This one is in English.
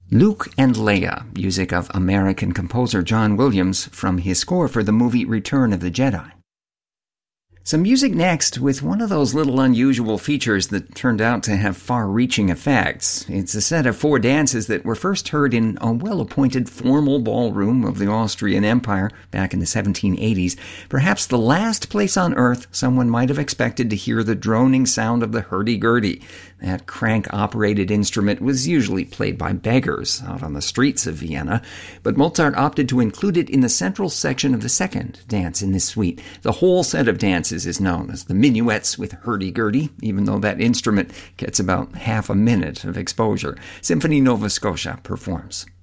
Luke and Leia, music of American composer John Williams from his score for the movie Return of the Jedi. Some music next with one of those little unusual features that turned out to have far-reaching effects. It's a set of 4 dances that were first heard in a well-appointed formal ballroom of the Austrian Empire back in the 1780s, perhaps the last place on earth someone might have expected to hear the droning sound of the hurdy-gurdy. That crank-operated instrument was usually played by beggars out on the streets of Vienna, but Mozart opted to include it in the central section of the second dance in this suite. The whole set of dances is known as the minuets with hurdy-gurdy, even though that instrument gets about half a minute of exposure. Symphony Nova Scotia performs.